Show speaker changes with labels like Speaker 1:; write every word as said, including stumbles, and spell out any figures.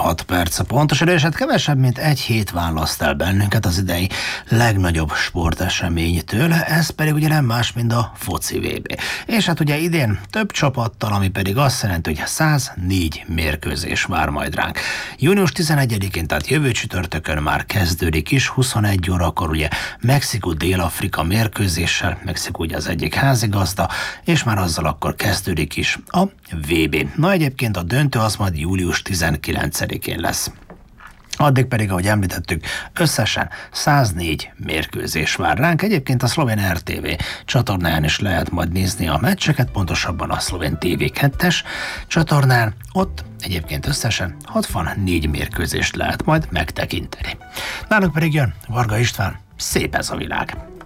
Speaker 1: hat perc. Pontosan, és hát kevesebb, mint egy hét választ el bennünket az idei legnagyobb sporteseménytől, ez pedig ugye nem más, mint a foci vé bé. És hát ugye idén több csapattal, ami pedig azt jelenti, hogy száznégy mérkőzés vár majd ránk. június tizenegyedikén, tehát jövő csütörtökön már kezdődik is, huszonegy órakor ugye Mexikó-Dél-Afrika mérkőzéssel, Mexikó ugye az egyik házigazda, és már azzal akkor kezdődik is a vé bé. Na egyébként a döntő az majd július tizenkilencedikén lesz. Addig pedig, ahogy említettük, összesen száznégy mérkőzés vár ránk. Egyébként a szlovén er té vé csatornán is lehet majd nézni a meccseket, pontosabban a szlovén té vé kettes csatornán. Ott egyébként összesen hatvannégy mérkőzést lehet majd megtekinteni. Nálunk pedig jön Varga István, Szép ez a világ.